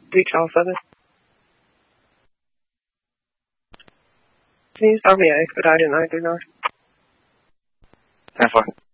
reach off of it. Seems RBA, but I don't know. 10-4.